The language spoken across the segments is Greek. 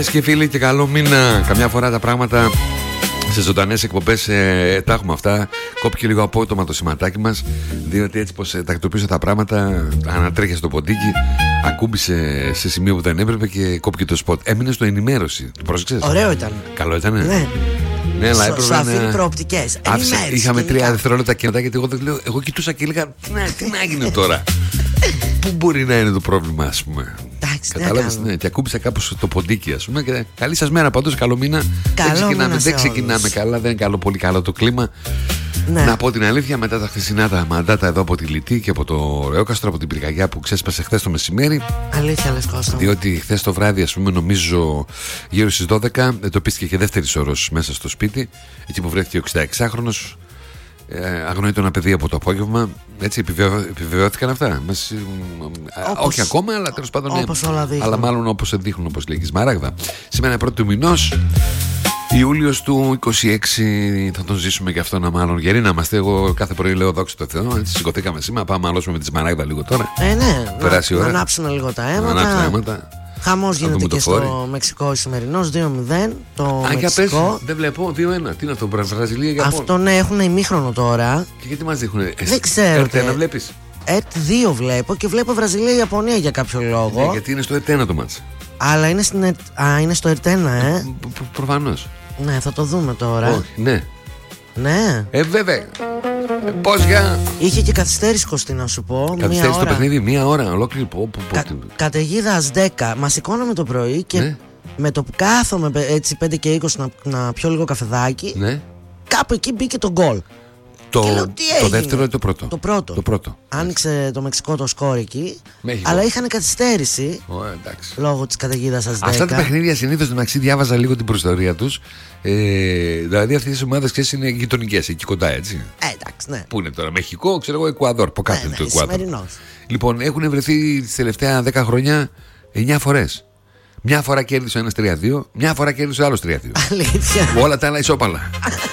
Και φίλοι, και καλό μήνα. Καμιά φορά τα πράγματα σε ζωντανές εκπομπές τα έχουμε αυτά. Κόπηκε λίγο απότομα το σηματάκι μας, διότι έτσι πως τακτοποιήσω τα πράγματα, ανατρέχει στο ποντίκι, ακούμπησε σε σημείο που δεν έπρεπε και κόπηκε το σποτ. Έμεινε στο ενημέρωση. Το πρόσεξες? Ωραίο ήταν. Καλό ήτανε. Ναι. Ναι, αλλά έπρεπε αφήνει προοπτικές. Είχαμε 3 δευτερόλεπτα κενά, γιατί εγώ κοιτούσα και έλεγα τι να γίνει τώρα. Πού μπορεί να είναι το πρόβλημα, ας πούμε. Κατάλαβες, ναι, και ακούμπησα κάπως το ποντίκι, ας πούμε. Και καλή σας μέρα πάντως, καλό μήνα. Δεν ξεκινάμε καλά, δεν είναι πολύ καλό το κλίμα. Ναι. Να πω την αλήθεια, μετά τα χθεσινά τα μαντάτα εδώ από τη Λιτή και από το Ρεόκαστρο, από την πυρκαγιά που ξέσπασε χθες το μεσημέρι. Αλήθεια, λες, Κώστα. Διότι χθες το βράδυ, ας πούμε, νομίζω γύρω στις 12, εντοπίστηκε και δεύτερης όρος μέσα στο σπίτι, εκεί που βρέθηκε ο 66χρονος. Αγνοείται ένα παιδί από το απόγευμα. Έτσι επιβεβαιώθηκαν αυτά. Όχι ακόμα, αλλά τέλος πάντων. Αλλά μάλλον όπως δείχνουν, όπως λέγει η Σμαράγδα. Σήμερα είναι 1η του μηνός, Ιούλιος του 26. Θα τον ζήσουμε και αυτόν, μάλλον. Γεροί να είμαστε. Εγώ κάθε πρωί λέω δόξα τω Θεώ. Έτσι σηκωθήκαμε σήμερα. Πάμε να μαλώσουμε με τη Σμαράγδα λίγο τώρα. Ναι, περάσει η ώρα. Να ανάψουν λίγο τα αίματα. Χαμός γίνεται και στο Μεξικό σημερινός, 2-0. Το Μεξικό. Δεν βλέπω, 2-1. Τι είναι αυτό, Βραζιλία, Ιαπωνία. Αυτό ναι, έχουν ημίχρονο τώρα. Και γιατί μας δείχνουν? Δεν ξέρω. RT1 βλέπεις? RT2 βλέπω και βλέπω Βραζιλία, Ιαπωνία για κάποιο λόγο. Ναι, γιατί είναι στο RT1 το μάτς. Αλλά είναι, είναι στο RT1, Προφανώς. Ναι, θα το δούμε τώρα. Όχι, ναι. Ναι. Βέβαια. Πώς για. Είχε και καθυστέρηση, Κωστή, να σου πω. Καθυστέρηση το παιχνίδι, μία ώρα ολόκληρη. Καταιγίδα 10. Μα σηκώνομαι το πρωί και ναι, με το που κάθομαι έτσι 5 και 20 να πιω λίγο καφεδάκι. Ναι. Κάπου εκεί μπήκε το γκολ. Το δεύτερο ή το πρώτο? Το πρώτο. Άνοιξε το Μεξικό το σκόρ εκεί. Αλλά είχαν καθυστέρηση λόγω της καταιγίδας σας 10. Αυτά τα παιχνίδια συνήθως μεταξύ διάβαζα λίγο την προϊστορία τους. Δηλαδή αυτές οι ομάδες, ξέρεις, είναι γειτονικές εκεί κοντά, έτσι. Εντάξει, ναι. Πού είναι τώρα, Μεχικό, ξέρω εγώ, Εκουαδόρ. Από κάτω είναι το Εκουαδόρ. Λοιπόν, έχουν βρεθεί τις τελευταία 10 χρόνια 9 φορές. Μια φορά κέρδισε ο ένας 3-2, μια φορά κέρδισε ο άλλος 3-2. Αλήθεια. Όλα τα άλλα ισόπαλα.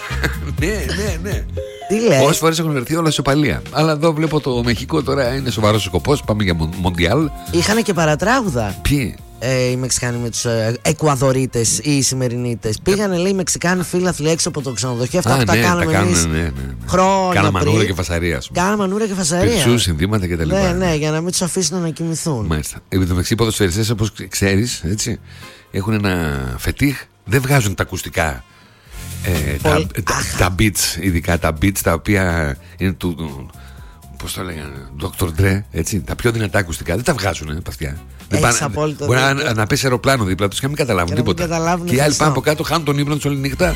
Ναι. Τι λέει? Πόσες φορές έχουν βρεθεί όλα ισοπαλία. Αλλά εδώ βλέπω το Μεχικό τώρα είναι σοβαρός σκοπός. Πάμε για Μοντιάλ. Είχανε και παρατράγουδα. Ποιοι? Οι Μεξικάνοι με τους Εκουαδορίτες ή οι Σημερινίτες. Πήγανε, λέει, οι Μεξικάνοι φίλαθλοι έξω από το ξενοδοχείο. Αυτά που τα κάναμε εμείς χρόνια. Κάναμε μανούρα και φασαρία. Κάναμε μανούρα και φασαρία. Πυρσούς, συνδύματα κτλ. Ναι, για να μην τους αφήσουν να κοιμηθούν. Μάλιστα. Επί το μεταξύ, οι ποδοσφαιριστές, όπως ξέρεις, έτσι, έχουν ένα φετίχ. Δεν βγάζουν τα ακουστικά. Τα beats, ειδικά τα beats τα οποία είναι του. Πώς το λέγανε, Dr. Dre, έτσι. Τα πιο δυνατά ακουστικά δεν τα βγάζουν τα αυτιά. Μπορεί να πέσει αεροπλάνο δίπλα τους και να μην καταλάβουν τίποτα. Και οι άλλοι πάνω από κάτω χάνουν τον ύπνο τους όλη νύχτα.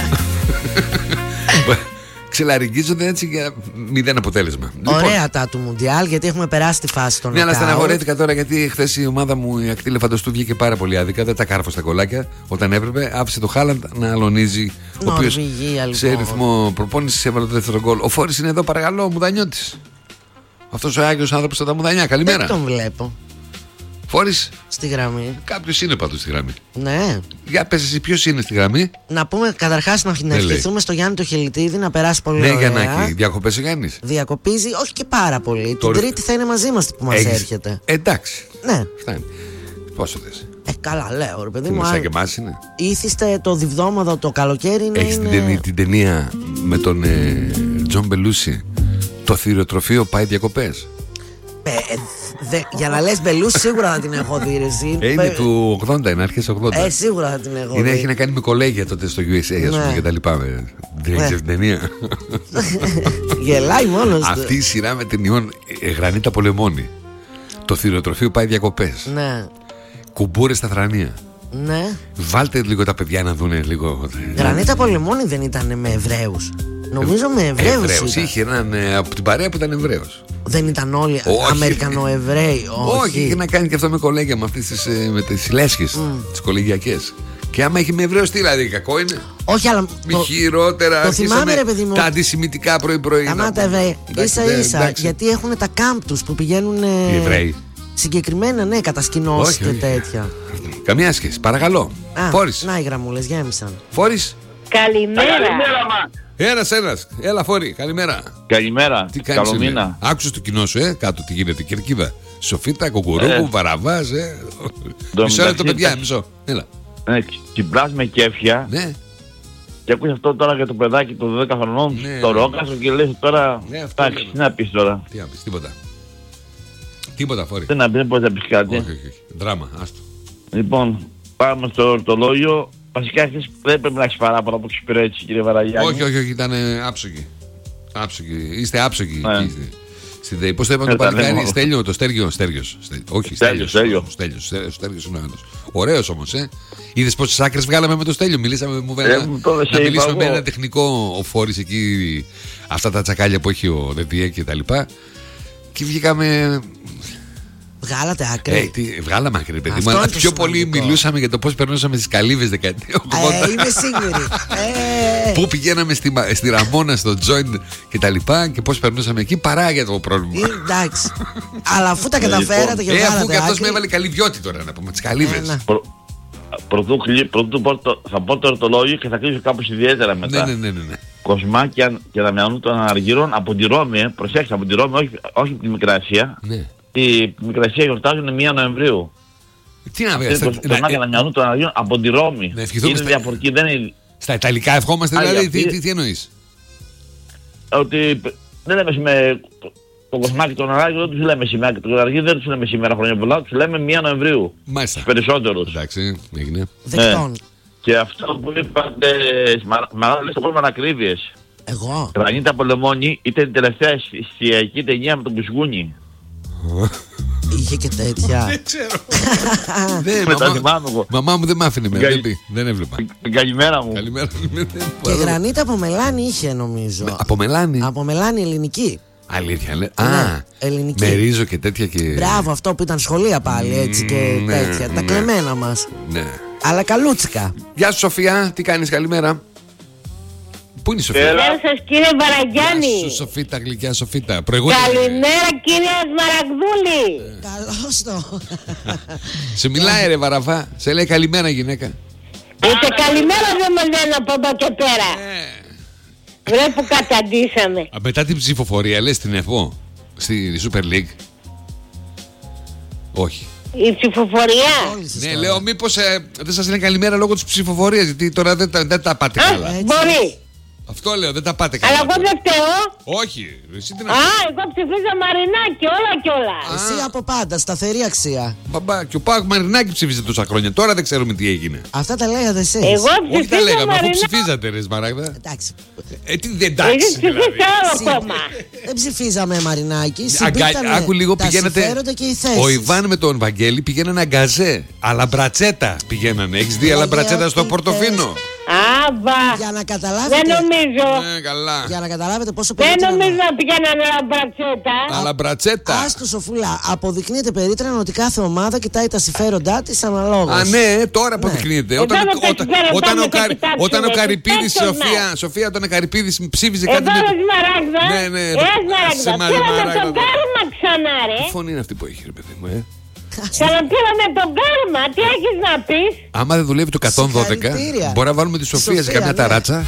Ξελαριγγίζονται έτσι για 0 αποτέλεσμα. Ωραία τα του Μουντιάλ, γιατί έχουμε περάσει τη φάση των. Ναι, αλλά στεναχωρέθηκα τώρα, γιατί χθες η ομάδα μου, η Ακτή Λεφαντοστού, βγήκε πάρα πολύ άδικα. Δεν τα κάρφωσε τα κολάκια όταν έπρεπε. Άφησε το Χάλαντ να αλωνίζει. Ο οποίος σε ρυθμό προπόνησης έβαλε το δεύτερο γκολ. Ο Φόρης είναι εδώ, παρακαλώ, ο Μουδανιώτης. Αυτός ο Άγιος άνθρωπος από τα Μουδανιά. Καλημέρα. Δεν τον βλέπω. Φόρης. Στη γραμμή. Κάποιος είναι πάντως στη γραμμή. Ναι. Για πες εσύ, ποιος είναι στη γραμμή? Να πούμε καταρχάς να ευχηθούμε στο Γιάννη το Χελιτίδη να περάσει πολύ ωραία. Ναι, Γιαννάκη, διακοπές ο Γιάννης? Διακοπίζει, όχι και πάρα πολύ. Την Τρίτη θα είναι μαζί μας που μας έρχεται. Εντάξει. Ναι. Φτάνει. Πόσο θες? Καλά, λέω, ρε παιδί μου. Σαν και εμάς είναι. Ήθιστε το διβδόμαδο το καλοκαίρι είναι. Έχεις την ταινία με τον Τζον Μπελούσι, το θηριοτροφείο πάει διακοπές? Για να λες Μπελούς, σίγουρα θα την έχω δει, ρε. Είναι του 80, είναι αρχές 80. Σίγουρα θα την έχω δει. Έχει να κάνει με κολέγια τότε στο USA, ας πούμε, και τα λοιπά. Δεν έχεις την ταινία? Γελάει μόνος του. Αυτή η σειρά με ταινιών, Γρανίτα πολεμώνει. Το θηριοτροφείο πάει διακοπές. Ναι. Κουμπούρες στα θρανία. Ναι. Βάλτε λίγο τα παιδιά να δούνε λίγο. Γρανίτα πολεμώνει δεν ήταν με Εβραίους? Νομίζω με Εβραίους. Είχε έναν από την παρέα που ήταν Εβραίος. Δεν ήταν όλοι Αμερικανοεβραίοι? Όχι, είχε να κάνει και αυτό με κολέγια, με αυτές τις λέσχες, τις κολεγιακές. Και άμα έχει με Εβραίος, τι δηλαδή, κακό είναι? Όχι, αλλά. Μη χειρότερα. Το θυμάμαι, ρε παιδί μου. Τα αντισημιτικά πρωί-πρωί. Καμάτα Εβραίοι. Ίσα-ίσα. Γιατί έχουν τα κάμπ τους που πηγαίνουν. Οι Εβραίοι. Συγκεκριμένα, ναι, κατασκηνώσεις και τέτοια. Καμία σχέση, παρακαλώ. Φόρης. Να οι γραμμούλες γέμισαν. Φόρης. Καλημέρα. Ένας. Έλα, Φόρη, καλημέρα. Καλημέρα. Τι κάνεις? Καλό μήνα. Άκουσες το κοινό σου, κάτω τι γίνεται, Κερκίδα. Σοφίτα, Κουκουρούκου, Βαραβάς, Μισό λεπτό, παιδιά, μισό. Έλα. Ξυπνάς με κέφια. Ναι. Και ακούς αυτό τώρα για το παιδάκι των 12 χρονών, το Ρόκασο και λες τώρα. Εντάξει, τι να πεις τώρα. Τι να πεις, τίποτα. Τίποτα, Φόρη. Δεν να πεις, δεν μπορείς να πεις κάτι. Όχι. Δράμα, άστο. Λοιπόν, πάμε στο ορτολόγιο. Βασικά εσείς δεν πρέπει να έχεις παράπονα από εξυπηρέτηση, κύριε Βαραγιάννη. Όχι, ήταν άψογοι. Είστε άψογοι εκεί. Στην ΔΕΗ. Πώς το είπαμε το παλικάρι, Στέλιο, το Στέργιος. Όχι, Στέλιος είναι ο άλλος. Ωραίος όμως, Είδες πόσες άκρες βγάλαμε με το Στέλιο. Μιλήσαμε με ένα τεχνικό ο Φόρης εκεί, αυτά τα τσακάλια που έχει ο ΔΕΤΙΕ και τα λοιπά. Και βγήκαμε. Βγάλατε άκρη. Βγάλαμε άκρη, παιδί μου. Αλλά πιο πολύ μιλούσαμε για το πώς περνούσαμε στις καλύβες δεκαετία 80. Είμαι σίγουρη. Πού πηγαίναμε στη Ραμόνα, στο Joint και τα λοιπά και πώς περνούσαμε εκεί παρά για το πρόβλημα. Εντάξει. Αλλά αφού τα καταφέρατε και βγάλατε άκρη. Αφού αυτός με έβαλε καλή βιότητα τώρα να πούμε, τις καλύβες. Πρωτού θα πω το ορτολόγιο και θα κλείσω κάπως ιδιαίτερα μετά. Ναι. Κοσμάκια και Δαμιανού των Αναργύρων από τη Ρώμη, προσέξτε, από τη Ρώμη, όχι από τη Μικρασία. Ναι. Η Μικρασία γιορτάζουν 1 Νοεμβρίου. Τι να πει, Κοσμάκια Δαμιανού των Αναργύρων από τη Ρώμη. Είναι διαφορετική, δεν είναι. Στα Ιταλικά ευχόμαστε δηλαδή, τι εννοείς? Ότι δεν λέμε σήμερα το Κοσμάκι των Αναργύρων, δεν τους λέμε σήμερα, και τον Αργύρο δεν τους λέμε σήμερα χρόνια πολλά, τους λέμε 1 Νοεμβρίου. Μάλιστα. Τους περισσότερους. Εντάξει, έγινε. Δεκτών. Και αυτό που είπατε, μάλλον λες το πρόβλημα ανακρίβειες. Εγώ. Γρανίτα από Λεμόνι ήταν η τελευταία εστιακή ταινία με τον Κουσγούνι. Είχε και τέτοια. Δεν ξέρω. Μαμά μου δεν μ' άφηνε μέσα. Δεν έβλεπα. Καλημέρα μου. Και γρανίτα από μελάνι είχε, νομίζω. Από μελάνι? Από μελάνι ελληνική. Αλήθεια, λέει. Ελληνική. Με ρίζο και τέτοια και. Μπράβο, αυτό που ήταν σχολεία πάλι, έτσι και τέτοια. Τα κλεμμένα μας. Ναι. Αλλά καλούτσικα. Γεια σου, Σοφία, τι κάνεις, καλημέρα. Πού είναι η Σοφία? Γεια σας, κύριε Βαραγιάννη. Γεια σου, Σοφίτα, γλυκιά Σοφίτα. Καλημέρα, κύριε Σμαραγδούλη. Καλώς το. Σε μιλάει, ρε Βαραβά, σε λέει καλημέρα, γυναίκα. Ούτε καλημέρα δεν με λένε από εδώ και πέρα. Βρε που καταντήσαμε. Μετά την ψηφοφορία, λες την ΕΦΟ στη Super League? Όχι. Η ψηφοφορία. Ναι, λέω μήπως δεν σας λένε καλημέρα λόγω της ψηφοφορίας, γιατί τώρα δεν τα πάτε καλά. Μπορεί. Αυτό λέω, δεν τα πάτε καλά. Αλλά εγώ δεν φταίω. Όχι, εσύ τι να εγώ ψηφίζω Μαρινάκη, όλα και όλα. Εσύ από πάντα, σταθερή αξία. Μπαμπά, και ο Πάκ Μαρινάκη ψήφιζε τόσα χρόνια. Τώρα δεν ξέρουμε τι έγινε. Αυτά τα λέγατε εσείς. Εγώ ψηφίζω. Όχι, τα λέγαμε, αφού ψηφίζατε, ρε Σμαράγδα. Εντάξει. Τι δεν εντάξει. Εσείς ψηφίσατε άλλο κόμμα. Δεν ψηφίζαμε Μαρινάκη. Άκου λίγο, πηγαίνατε. Ο Ιβάν με τον Βαγγέλη πηγαίνανε αγκαζέ. Αλαμπρατσέτα πηγαίνανε. Έχεις δει αλαμπρατσέτα στο Πορτοφίνο? Για να καταλάβετε. Δεν νομίζω. Καλά. Για να καταλάβετε πόσο δεν περίτρανο. νομίζω να πηγαίνανε αλαμπρατσέτα. Αλαμπρατσέτα. Άστο Σοφούλα. Αποδεικνύεται περίτρανα ότι κάθε ομάδα κοιτάει τα συμφέροντά της αναλόγως. Α, ναι, τώρα αποδεικνύεται. Όταν ο Καρυπίδης, Σοφία, όταν ο Καρυπίδης ψήφιζε κάτι. Εδώ ρε Σμαράγδα. Ναι. Πήραμε τον κάρμα ξανά, ρε. Τι φωνή είναι αυτή που έχει, ρε παιδί μου, Ξαναπήραμε τον κάρμα, τι έχεις να πεις? Άμα δεν δουλεύει το 112, μπορεί να βάλουμε τη Σοφία σε καμιά ταράτσα.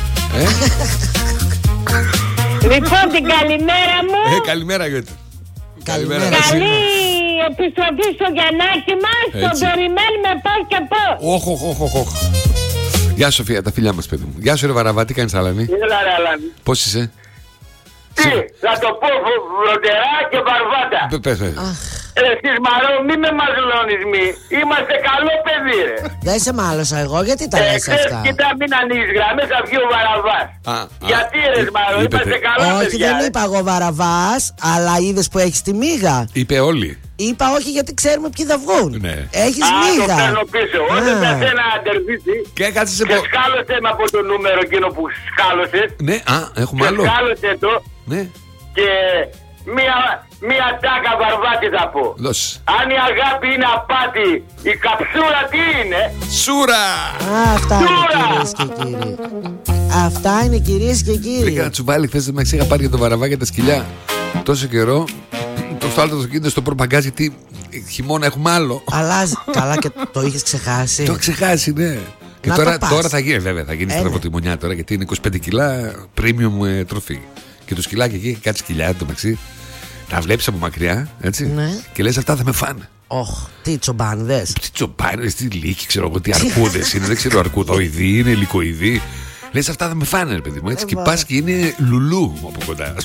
Λοιπόν, την καλημέρα μου. Καλημέρα, Γιώτη. Καλημέρα. Καλή επιστροφή στο Γιαννάκη μας. Τον περιμένουμε πώς και πώς. Όχ. Γεια σου, Σοφία, τα φιλιά μας, παιδί μου. Γεια σου, ρε Βαραβά, τι κάνεις, Αλάνη? Έλα, ρε Αλάνη. Πώς είσαι? Τι, θα το πω φροντερά και βαρβάτα. Πες. Εσείς Μαρό, μη με μαζουλώνεις μη. Είμαστε καλό παιδί, ρε. Δεν σε μάλωσα εγώ, γιατί τα λες αυτά? Κοίτα, μην ανοίγεις γραμμές, θα βγει ο Βαραβάς. Γιατί ρε Μαρό, είμαστε καλό παιδιά. Όχι, δεν είπα εγώ Βαραβάς, αλλά είδες που έχεις τη μύγα. Είπε όλοι. Είπα όχι γιατί ξέρουμε ποιοι θα βγουν. Ναι. Έχεις μύγα. Το παίρνω πίσω. Όταν θα θέλει να αντερβίσει και σκάλωσε με από το νούμερο εκείνο που σκάλωσες. Ναι, έχουμε άλλο. Και σκάλωσε το. Ναι. Και μία τάκα βαρβάτη θα πω. Δώσε. Αν η αγάπη είναι απάτη, η καψούρα τι είναι? Σούρα! Αυτά είναι, κυρίες και κύριοι. Αυτά είναι, κυρίες και κύριοι. Βρήκα να τσουβάλι χθες, δεν με είχα πάρει για το Βαραβά και τα σκυλιά τόσο καιρό. Το στάλτο το κίνητο στο προπαγκάζ, γιατί χειμώνα έχουμε άλλο. Αλλάζει. Καλά, και το είχες ξεχάσει. Το έχω ξεχάσει, ναι. Και τώρα θα γίνει, βέβαια, θα γίνει στραβοτιμονιά τώρα, γιατί είναι 25 κιλά premium τροφή. Και το σκυλάκι εκεί, κάτι σκυλιά το μεταξύ. Τα βλέπεις από μακριά, έτσι. Ναι. Και λες αυτά θα με φάνε. Τι τσομπάνιδες. Τι τσομπάνιδες, τι λύκοι, ξέρω εγώ, τι αρκούδες είναι. Δεν ξέρω, αρκουδοειδή είναι, λυκοειδή. Λες αυτά θα με φάνε, ρε παιδί μου. Έτσι και πας και είναι λουλού από κοντά.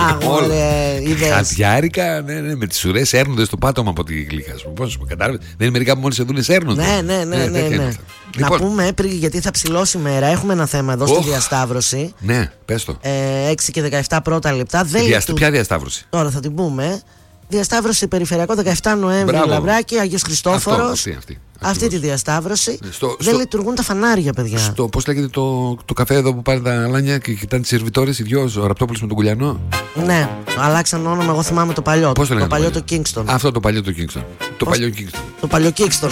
Χαδιάρικα, ναι, με τις ουρές έρνονται στο πάτωμα από τη γλύκα. Πώς με κατάλαβες. Δεν είναι μερικά που μόλις σε δούνε έρνονται. Ναι. Να πούμε πριν, γιατί θα ψηλώσει η μέρα. Έχουμε ένα θέμα εδώ στη διασταύρωση. Ναι, πες το. 6 και 17 πρώτα λεπτά. Ποια διασταύρωση? Τώρα θα την πούμε. Διασταύρωση περιφερειακό 17 Νοέμβρη, Λαμπράκι, Αγίος Χριστόφορος. Αυτή τη διασταύρωση. Δεν λειτουργούν τα φανάρια, παιδιά. Πώς λέγεται το καφέ εδώ που πάνε τα αλάνια και κοιτάνε τις σερβιτόρες, οι δυο, ο Ραπτόπουλος με τον Κουλιανό. Ναι, αλλάξαν όνομα. Εγώ θυμάμαι το παλιό. Πώς το παλιό το Kingston. Αυτό το παλιό το Kingston. Το παλιό Kingston.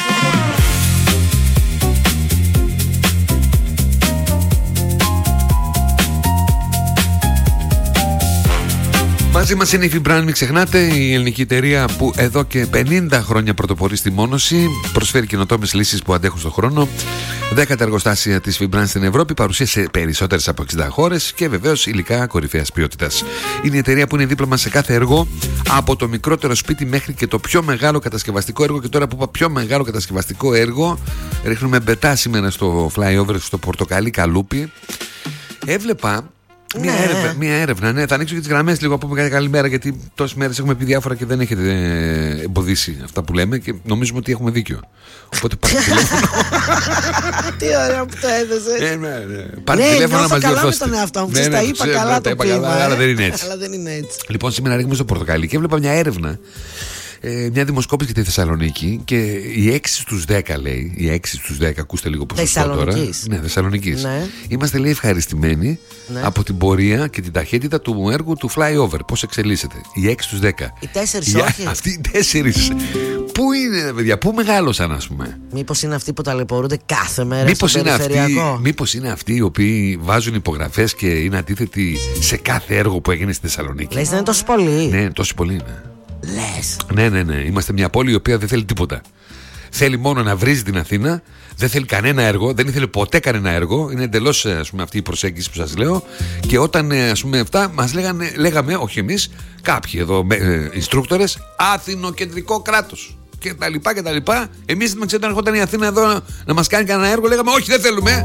Μαζί μας είναι η Fibran, μην ξεχνάτε, η ελληνική εταιρεία που εδώ και 50 χρόνια πρωτοπορεί στη μόνωση, προσφέρει καινοτόμες λύσεις που αντέχουν στον χρόνο. 10 εργοστάσια της Fibran στην Ευρώπη, παρουσία σε περισσότερες από 60 χώρες και βεβαίως υλικά κορυφαίας ποιότητας. Είναι η εταιρεία που είναι δίπλα μας σε κάθε έργο, από το μικρότερο σπίτι μέχρι και το πιο μεγάλο κατασκευαστικό έργο. Και τώρα που είπα πιο μεγάλο κατασκευαστικό έργο, ρίχνουμε μπετά σήμερα στο flyover στο Πορτοκαλί Καλούπι. Έβλεπα μια έρευνα, ναι, θα ανοίξω και τις γραμμές λίγο από πούμε καλημέρα, γιατί τόσες μέρες έχουμε πει διάφορα και δεν έχετε εμποδίσει αυτά που λέμε και νομίζουμε ότι έχουμε δίκιο. Οπότε πάρτε τηλέφωνο. Τι ωραία που το έδωσες. Πάρτε τηλέφωνο να μας διορθώσετε. Ναι, νιώθω καλά με τον εαυτό μου. Τα είπα καλά το πείμα. Αλλά δεν είναι έτσι. Λοιπόν, σήμερα ρίχνουμε στο Πορτοκαλί και έβλεπα μια έρευνα, μια δημοσκόπηση για τη Θεσσαλονίκη και οι 6 στους 10 λέει. Οι 6 στους 10, ακούστε λίγο ποσοστό τώρα. Ναι, Θεσσαλονικής. Ναι. Είμαστε λέει ευχαριστημένοι από την πορεία και την ταχύτητα του έργου του flyover. Πώς εξελίσσεται. Οι 6 στους 10. Οι 4 όχι. Αυτοί οι 4. Πού είναι, παιδιά, πού μεγάλωσαν, ας πούμε. Μήπως είναι αυτοί που ταλαιπωρούνται κάθε μέρα στο περιφερειακό. Μήπως είναι αυτοί οι οποίοι βάζουν υπογραφές και είναι αντίθετοι σε κάθε έργο που έγινε στη Θεσσαλονίκη. Λες, δεν είναι τόσο πολύ. Ναι, τόσο πολύ είναι. Λες. Ναι. Είμαστε μια πόλη η οποία δεν θέλει τίποτα. Θέλει μόνο να βρίζει την Αθήνα. Δεν θέλει κανένα έργο. Δεν ήθελε ποτέ κανένα έργο. Είναι εντελώς αυτή η προσέγγιση που σας λέω. Και όταν αυτά μας λέγαμε, όχι εμείς, κάποιοι εδώ instructors, Αθηνοκεντρικό κράτος. Και τα λοιπά. Εμείς όταν έρχονταν η Αθήνα εδώ να μας κάνει κανένα έργο, λέγαμε όχι, δεν θέλουμε.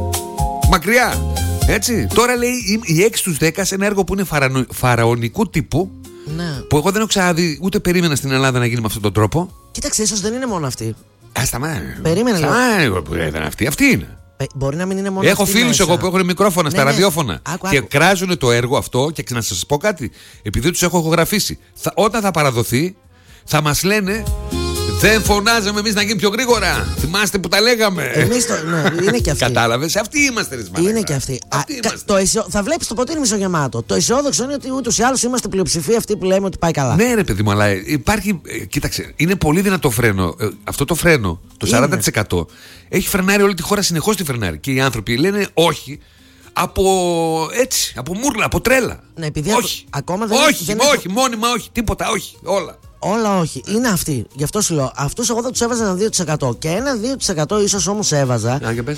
Μακριά. Έτσι. Τώρα λέει οι 6 στους 10 σε ένα έργο που είναι φαραωνικού τύπου. Ναι. Που εγώ δεν έχω ξαναδεί, ούτε περίμενα στην Ελλάδα να γίνει με αυτόν τον τρόπο. Κοίταξε, ίσως δεν είναι μόνο αυτή. Περίμενε λίγο. Που ήταν αυτή. Αυτή είναι. Μπορεί να μην είναι μόνο έχω αυτή. Έχω φίλους εγώ που έχουν μικρόφωνα στα ραδιόφωνα. Και κράζουν το έργο αυτό. Και να σας πω κάτι, επειδή τους έχω ηχογραφήσει, όταν θα παραδοθεί, θα μας λένε. Δεν φωνάζαμε εμείς να γίνει πιο γρήγορα. Θυμάστε που τα λέγαμε. Εμείς ναι, είναι και αυτοί. Κατάλαβες, αυτοί είμαστε ρε Είναι και αυτοί. Θα βλέπεις το ποτήρι μισογεμάτο. Το αισιόδοξο είναι ότι ούτως ή άλλως είμαστε πλειοψηφία αυτοί που λέμε ότι πάει καλά. Ναι, ρε παιδί μου, αλλά υπάρχει. Κοίταξε, είναι πολύ δυνατό φρένο. Αυτό το φρένο, το 40%, έχει φρενάρει όλη τη χώρα, συνεχώς τη φρενάρει. Και οι άνθρωποι λένε όχι. Από από μούρλα, από τρέλα. Ναι, επειδή όχι. Ακόμα όχι, μόνιμα όχι, τίποτα, όχι, όλα. Όλα όχι. Είναι αυτοί. Γι' αυτό σου λέω. Αυτούς εγώ θα τους έβαζα ένα 2%. Και ένα 2% ίσως όμως έβαζα.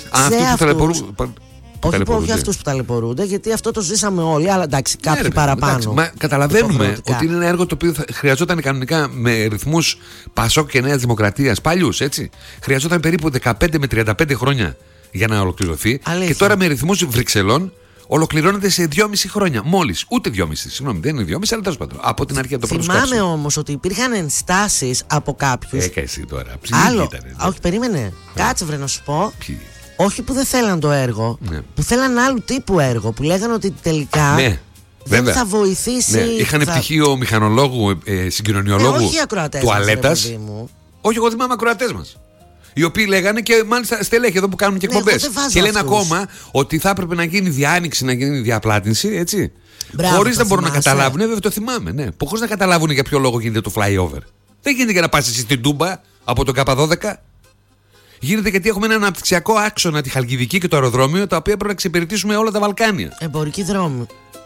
Όχι αυτούς που ταλαιπωρούνται, γιατί αυτό το ζήσαμε όλοι. Αλλά εντάξει, κάποιοι παραπάνω. Καταλαβαίνουμε ότι είναι ένα έργο το οποίο χρειαζόταν κανονικά με ρυθμούς Πασόκ και Νέας Δημοκρατίας παλιούς, έτσι. Χρειαζόταν περίπου 15 με 35 χρόνια για να ολοκληρωθεί. Αλήθεια. Και τώρα με ρυθμούς Βρυξελών ολοκληρώνεται σε 2,5 χρόνια. Μόλις. Ούτε 2,5. Συγγνώμη, δεν είναι 2,5, αλλά τέλος πάντων. Από την αρχή από το πρώτο σκάψιμο. Θυμάμαι όμως ότι υπήρχαν ενστάσεις από κάποιους. Εσύ τώρα. Άλλο. Όχι, περίμενε. Κάτσε βρε να σου πω. Όχι που δεν θέλαν το έργο. Ναι. Που θέλαν άλλου τύπου έργο. Που λέγανε ότι τελικά. Ναι. Δεν θα βοηθήσει. Ναι. Είχαν πτυχίο μηχανολόγου, συγκοινωνιολόγου, τουαλέτας. Όχι, εγώ θυμάμαι ακροατές μας. Οι οποίοι λέγανε και μάλιστα στελέχοι εδώ που κάνουν και εκπομπές. Και λένε ακόμα ότι θα έπρεπε να γίνει διάνοιξη, να γίνει διαπλάτηση, έτσι. Χωρίς να μπορούν να καταλάβουν, βέβαια το θυμάμαι, ναι. Χωρίς να καταλάβουν για ποιο λόγο γίνεται το flyover. Δεν γίνεται για να πας εσύ στην Τούμπα από το K12. Γίνεται γιατί έχουμε ένα αναπτυξιακό άξονα, τη Χαλκιδική και το αεροδρόμιο, τα οποία πρέπει να εξυπηρετήσουμε όλα τα Βαλκάνια. Εμπορική δρόμη.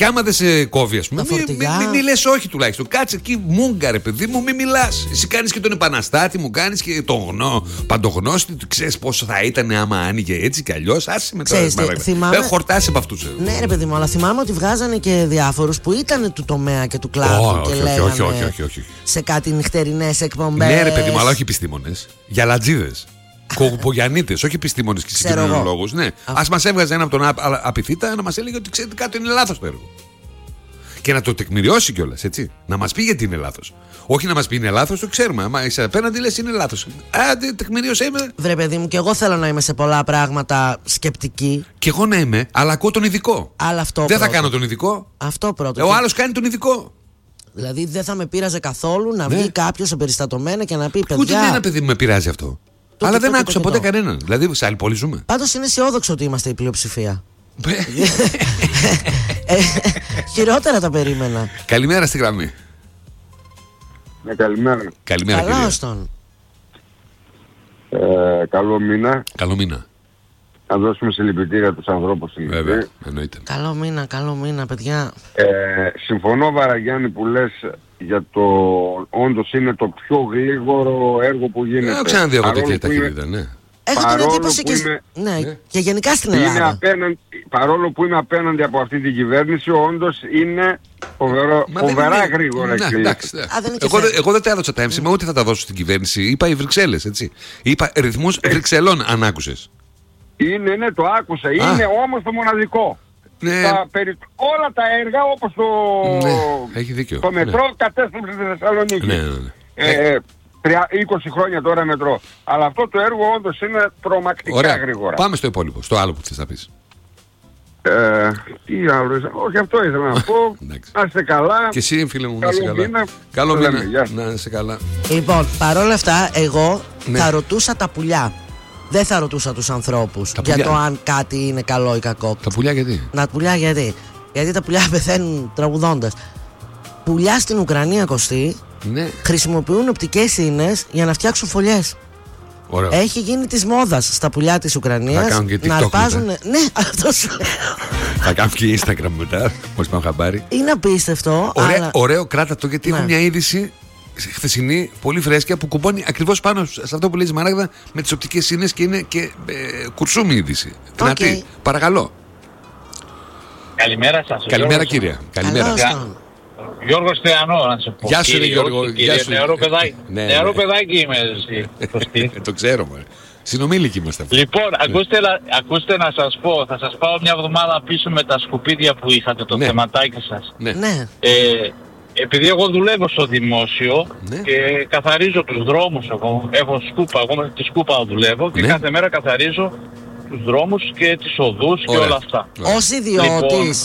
Και άμα δεν σε κόβει, ας πούμε, μην λες όχι τουλάχιστον. Κάτσε εκεί, μούγκα, ρε παιδί μου, μην μιλάς. Εσύ κάνεις και τον επαναστάτη, μου κάνεις και τον παντογνώστη. Ξέρεις πόσο θα ήταν άμα άνοιγε έτσι κι αλλιώς. Άσε με τώρα. Έχω χορτάσει από αυτούς. Ναι, ρε παιδί μου, αλλά θυμάμαι ότι βγάζανε και διάφορους που ήταν του τομέα και του κλάδου και λέγανε όχι. σε κάτι νυχτερινές εκπομπές. Ναι, ρε παιδί μου, αλλά όχι επιστήμονες. Γιαλατζίδες. Κογουπογιαννίτες, όχι επιστήμονες και συγκοινωνιολόγους. Ναι. Ας μας έβγαζε ένα από τον Απιθύτα να μας έλεγε ότι ξέρετε κάτι είναι λάθος το έργο. Και να το τεκμηριώσει κιόλας, έτσι. Να μας πει γιατί είναι λάθος. Όχι να μας πει είναι λάθος, το ξέρουμε. Άμα είσαι απέναντι, λες είναι λάθος. Άντε, τεκμηρίωσέ με. Βρε παιδί μου, και εγώ θέλω να είμαι σε πολλά πράγματα σκεπτική. Κι εγώ να είμαι, αλλά ακούω τον ειδικό. Αλλά αυτό δεν θα κάνω τον ειδικό. Αυτό πρώτο. Ο άλλος κάνει τον ειδικό. Δηλαδή δεν θα με πείραζε καθόλου να βγει κάποιος εμπεριστατωμένα και να πει παιδιά. Ούτε ένα παιδί μου με πειράζει αυτό. Αλλά δεν άκουσα ποτέ κανέναν. Δηλαδή, σε άλλη πόλη ζούμε. Πάντως είναι αισιόδοξο ότι είμαστε η πλειοψηφία. Χειρότερα τα περίμενα. Καλημέρα στη γραμμή. Ναι, καλημέρα. Καλημέρα, κύριε. Καλώς τον. Καλό μήνα. Καλό μήνα. Να δώσουμε συλληπιτήρια τους ανθρώπους στην Βέβαια, Ιταλία. εννοείται. Καλό μήνα, παιδιά. Συμφωνώ, Βαραγιάννη, που λες για το όντως είναι το πιο γρήγορο έργο που γίνεται. Έχω ξαναδεί εγώ τέτοια ταχύτητα, ναι. Έχω την εντύπωση και γενικά στην Ελλάδα. Παρόλο που είμαι απέναντι από αυτή την κυβέρνηση, όντως είναι φοβερά γρήγορα. Εγώ δεν τα έδωσα τα έμψημα, ούτε θα τα δώσω στην κυβέρνηση. Είπα οι Βρυξέλλες, έτσι. Είπα ρυθμούς Βρυξελών, αν άκουσες. Ναι, το άκουσα. Είναι όμως το μοναδικό. Ναι. Όλα τα έργα όπως το μετρό κατέστρεψε στη Θεσσαλονίκη. Ναι. 20 χρόνια τώρα μετρό. Αλλά αυτό το έργο όντως είναι τρομακτικά γρήγορα. Πάμε στο υπόλοιπο, στο άλλο που θες να πεις. Τι άλλο, όχι αυτό ήθελα να πω. Να είστε καλά. Και εσύ φίλε μου, να είσαι καλά. Καλό μήνα, να είσαι καλά. Λοιπόν, παρόλα αυτά, εγώ θα ρωτούσα τα πουλιά. Δεν θα ρωτούσα τους ανθρώπους για το αν κάτι είναι καλό ή κακό. Τα πουλιά γιατί? Τα πουλιά γιατί? Γιατί τα πουλιά πεθαίνουν τραγουδώντας. Πουλιά στην Ουκρανία, Κωστή, χρησιμοποιούν οπτικές ίνες για να φτιάξουν φωλιές. Ωραίο. Έχει γίνει της μόδας στα πουλιά της Ουκρανίας να αρπάζουν. Ναι, αυτό σου λέω. Θα κάνουν και Instagram μετά, μόλις πάμε χαμπάρι. Είναι απίστευτο. Ωραίο, κράτα το, γιατί έχω μια είδηση χθεσινή, πολύ φρέσκια, που κουμπώνει ακριβώς πάνω σε αυτό που λέει η Μαράγδα με τις οπτικές ίνες και είναι και κουρσούμη είδηση. Δυνατή. Παρακαλώ. Καλημέρα σας. Καλημέρα, κύριε. Καλημέρα. Γιώργος Θεανό, να σε πω. Γεια σου, Γιώργο. Νεαρό παιδάκι είμαι εσύ. Το ξέρω, μωρέ. Συνομήλικοι είμαστε. Λοιπόν, ακούστε να σας πω. Θα σας πάω μια εβδομάδα πίσω με τα σκουπίδια που είχατε, το θεματάκι σας. Ναι. Επειδή εγώ δουλεύω στο δημόσιο και καθαρίζω τους δρόμους, εγώ έχω σκούπα, εγώ με τη σκούπα δουλεύω και κάθε μέρα καθαρίζω τους δρόμους και τις οδούς και όλα αυτά. Ως ιδιώτης?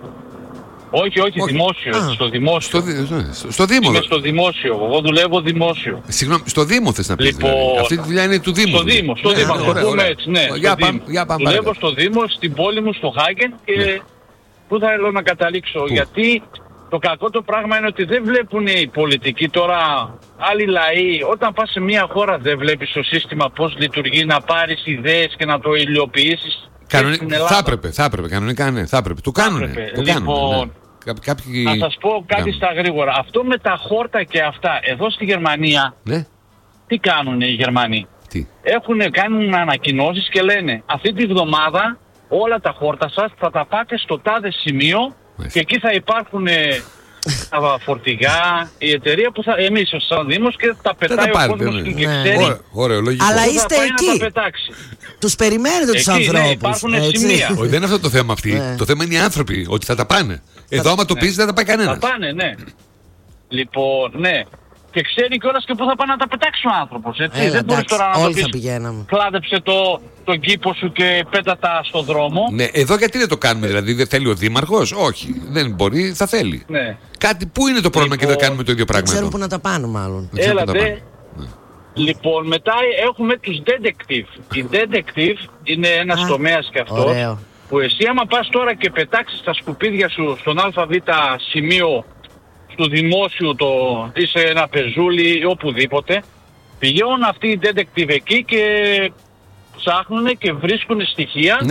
Όχι, δημόσιο. Στο δημόσιο. Στο Δήμο. Είμαι στο δημόσιο. Εγώ δουλεύω δημόσιο. Συγγνώμη, στο Δήμο θες να πεις? Αυτή τη δουλειά είναι του Δήμου. Στο Δήμο. Το πούμε έτσι, ναι. Δουλεύω στο Δήμο, στην πόλη μου, στο Χάγκεν, και πού θα θέλω να καταλήξω? Γιατί το κακό το πράγμα είναι ότι δεν βλέπουν οι πολιτικοί τώρα, άλλοι λαοί. Όταν πας σε μια χώρα δεν βλέπεις το σύστημα πώς λειτουργεί, να πάρεις ιδέες και να το υλοποιήσεις. Θα έπρεπε κανονικά, ναι, θα έπρεπε. Το κάνουνε. Λοιπόν, να σας πω κάτι στα γρήγορα. Αυτό με τα χόρτα και αυτά, εδώ στη Γερμανία, τι κάνουνε οι Γερμανοί? Κάνουν ανακοινώσεις και λένε αυτή τη βδομάδα όλα τα χόρτα σας θα τα πάτε στο τάδε σημείο και εκεί θα υπάρχουν τα φορτηγά, η εταιρεία που εμείς σαν Δήμος, και τα πετάει ο κόσμος και ξέρει. Αλλά είστε εκεί. Τους περιμένετε τους ανθρώπους. Ναι, υπάρχουν σημεία. Δεν είναι αυτό το θέμα αυτή. Το θέμα είναι οι άνθρωποι, ότι θα τα πάνε. Εδώ άμα το πεις δεν θα πάει κανένας. Θα πάνε, ναι. Λοιπόν, ναι. Και ξέρει κιόλας και πού θα πάει να τα πετάξει ο άνθρωπος, έτσι. Δεν μπορείς τώρα να το πεις κλάδεψε τον κήπο σου και πέτατα στον δρόμο. Ναι, εδώ γιατί δεν το κάνουμε, δηλαδή δεν θέλει ο δήμαρχος? Όχι, δεν μπορεί, θα θέλει. Ναι. Κάτι, πού είναι το πρόβλημα και δεν κάνουμε το ίδιο πράγμα? Δεν ξέρουν πού να τα πάνε μάλλον. Έλατε. Λοιπόν, μετά έχουμε τους detective. Οι detective είναι ένας τομέας και αυτός, που εσύ άμα πας τώρα και πετάξεις τα σκουπίδια σου στον ΑΒ σημείο του δημόσιου ή σε ένα πεζούλι ή οπουδήποτε, πηγαίνουν αυτοί οι detective εκεί και ψάχνουν και βρίσκουν στοιχεία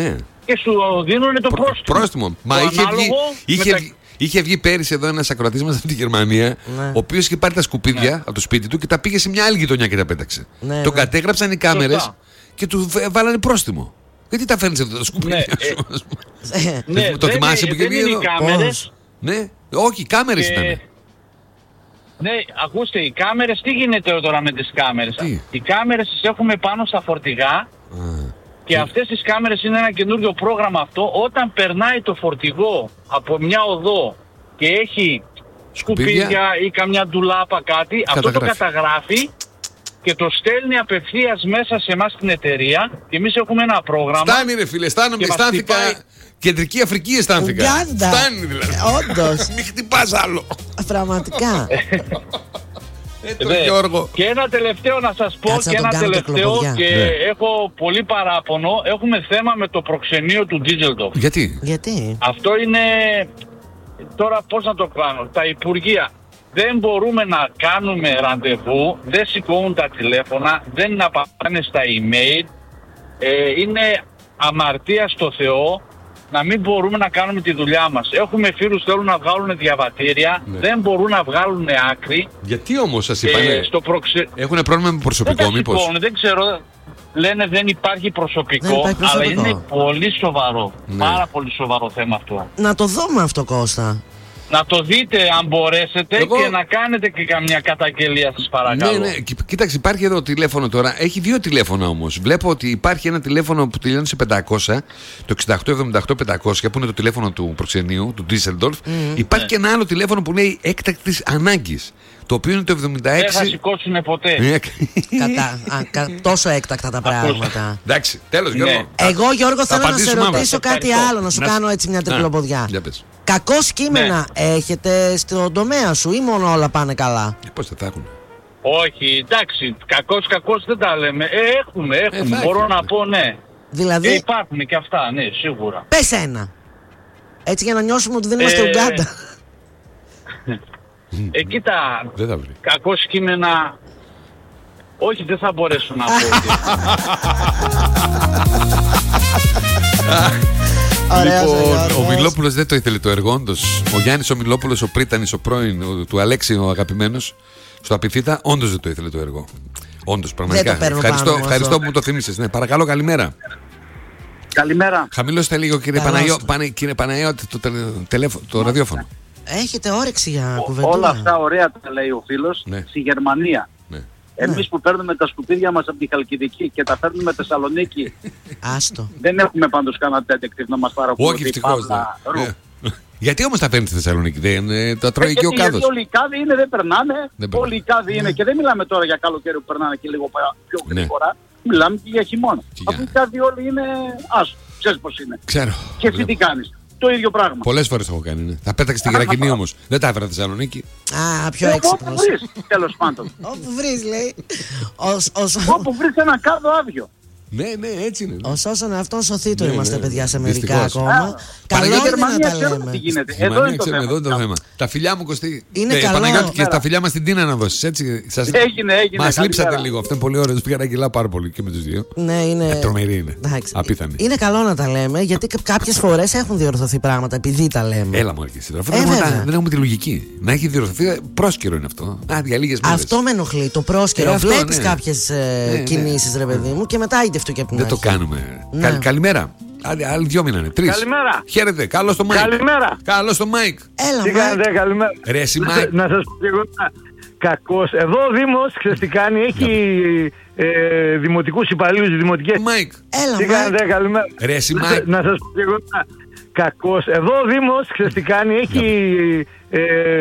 και σου δίνουν το πρόστιμο. Μα είχε βγει πέρυσι εδώ ένας ακροατής μας από τη Γερμανία, ο οποίος είχε πάρει τα σκουπίδια από το σπίτι του και τα πήγε σε μια άλλη γειτονιά και τα πέταξε. Τον κατέγραψαν οι κάμερες και του βάλανε πρόστιμο. Γιατί τα φέρνεις εδώ τα σκουπίδια σου? Το θυμάσαι που είχε βγει εδώ? Ναι, όχι, οι κάμερες ήταν. Ναι, ακούστε, οι κάμερες, τι γίνεται τώρα με τις κάμερες? Οι κάμερες τις έχουμε πάνω στα φορτηγά και αυτές τις κάμερες είναι ένα καινούριο πρόγραμμα αυτό. Όταν περνάει το φορτηγό από μια οδό και έχει σκουπίδια ή καμιά ντουλάπα κάτι, αυτό το καταγράφει και το στέλνει απευθείας μέσα σε εμάς την εταιρεία και εμείς έχουμε ένα πρόγραμμα. Φτάνει ρε φίλε, αισθάνθηκα Κεντρική Αφρική, αισθάνθηκα. Φτάνει δηλαδή. Όντως. Μην χτυπάς άλλο. Πραγματικά. Και ένα τελευταίο να σας πω, και έχω πολύ παράπονο. Έχουμε θέμα με το προξενείο του Ντίζελντορφ. Γιατί? Αυτό είναι, τώρα πώς να το κάνω, τα υπουργεία δεν μπορούμε να κάνουμε ραντεβού, δεν σηκώνουν τα τηλέφωνα, δεν απαντάνε στα email, είναι αμαρτία στο Θεό να μην μπορούμε να κάνουμε τη δουλειά μας. Έχουμε φίλους που θέλουν να βγάλουν διαβατήρια, δεν μπορούν να βγάλουν άκρη. Γιατί όμως σας είπανε, έχουν πρόβλημα με προσωπικό μήπως? Δεν ξέρω, λένε δεν υπάρχει προσωπικό, αλλά είναι πολύ σοβαρό, πάρα πολύ σοβαρό θέμα αυτό. Να το δούμε αυτό, Κώστα. Να το δείτε αν μπορέσετε και να κάνετε και καμιά καταγγελία σας παρακαλώ. Ναι, κοίταξε, υπάρχει εδώ τηλέφωνο τώρα. Έχει δύο τηλέφωνα όμως. Βλέπω ότι υπάρχει ένα τηλέφωνο που τελειώνει σε 500, το 6878-500, που είναι το τηλέφωνο του προξενείου, του Ντίσελντορφ. Υπάρχει και ένα άλλο τηλέφωνο που λέει έκτακτης ανάγκης, το οποίο είναι το 76. Δεν θα σηκώσουν ποτέ. Τόσο έκτακτα τα πράγματα. Εντάξει, τέλος Γιώργο. Εγώ Γιώργο θέλω να σε ρωτήσω κάτι άλλο, να σου κάνω έτσι μια τρικλοποδιά. Κακώς κείμενα έχετε στον τομέα σου ή μόνο όλα πάνε καλά? Πώς θα έχουν? Όχι, εντάξει, κακώς δεν τα λέμε. Έχουμε, μπορώ να πω ναι. Δηλαδή υπάρχουν και αυτά, ναι, σίγουρα. Πες ένα. Έτσι για να νιώσουμε ότι δεν είμαστε Ουγκάντα. Κοίτα, κακώς κείμενα. Όχι, δεν θα μπορέσω να πω. Λοιπόν, ο Μιλόπουλος δεν το ήθελε το έργο, όντως. Ο Γιάννης ο Μιλόπουλος, ο πρίτανης, ο πρώην του Αλέξη, ο αγαπημένος, στο Απιθύτα, όντως δεν το ήθελε το έργο. Όντως, πραγματικά. Ευχαριστώ που μου το θύμισες. Ναι, παρακαλώ, καλημέρα. Καλημέρα. Χαμηλώστε λίγο, κύριε Παναγιώτη, το ραδιόφωνο. Έχετε όρεξη για κουβεντούλα? Όλα αυτά ωραία τα λέει ο φίλος. Στη Γερμανία. Εμείς που παίρνουμε τα σκουπίδια μας από τη Χαλκιδική και τα φέρνουμε Θεσσαλονίκη, δεν έχουμε πάντως κανένα detective να μας παρακολουθεί. Όχι, ευτυχώς. Γιατί όμως τα φέρνει στη Θεσσαλονίκη, τα τρώει και ο κάδος? Γιατί όλοι οι κάδοι είναι, δεν περνάνε. Όλοι οι κάδοι είναι και δεν μιλάμε τώρα για καλοκαίρι που περνάνε και λίγο πιο γρήγορα. Μιλάμε και για χειμώνα. Αφού οι κάδοι όλοι είναι ξέρεις πώς είναι. Ξέρω. Και εσύ τι κάνεις? Το ίδιο πράγμα. Πολλές φορές το έχω κάνει. Ναι. Θα πέταξε στη Γερακινή όμως. Δεν τα έφερα στη Θεσσαλονίκη. Πιο έξυπνος. Όπου βρεις, τέλος πάντων. Όπου βρεις, λέει. Όπου βρεις ένα κάδο άδειο. Ναι, έτσι είναι. Όσον αυτόν σωθήτο είμαστε, παιδιά, σε μερικά ακόμα. Καλό είναι να τα λέμε. Εδώ είναι το θέμα. Τα φιλιά μου, Κωστή. Είναι καλό. Παναγιώτη, και τα φιλιά μας στην Τίνα να δώσεις. Έγινε. Μας λείψατε λίγο. Αυτό είναι πολύ ωραίο. Τους πήγα να κιλά πάρα πολύ και με τους δύο. Ναι, είναι. Τρομερή είναι. Απίθανη. Είναι καλό να τα λέμε, γιατί κάποιες φορές έχουν διορθωθεί πράγματα επειδή τα λέμε. Έλα μου αρκεί. Δεν έχουμε τη λογική. Να έχει διορθωθεί. Πρόσκαιρο είναι αυτό. Αυτό με ενοχλεί. Το πρόσκαιρο. Βλέπεις κάποιες κινήσεις, ρε παιδί μου, και μετά είτε αυτό και από την αρχή. Δεν το κάνουμε. Καλημέρα. Άλλοι δυο μήνανε. Τρεις. Καλημέρα. Χαίρετε. Καλώς το Μάικ. Καλημέρα. Καλώς το Μάικ. Έλα, τι κάνετε, καλημέρα. Ρε, εσύ Μάικ. Να σας πω και εγώ κακός. Εδώ ο Δήμος, ξέρεις τι κάνει, έχει δημοτικούς υπαλλήλους, δημοτικές. Μάικ. Έλα, τι κάνετε, καλημέρα. Ρε, εσύ Μάικ. Να σας πω και εγώ κακός. Εδώ ο Δήμος, ξέρεις τι κάνει, έχει